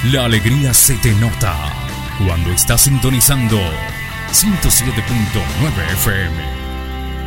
La alegría se te nota cuando estás sintonizando 107.9 FM.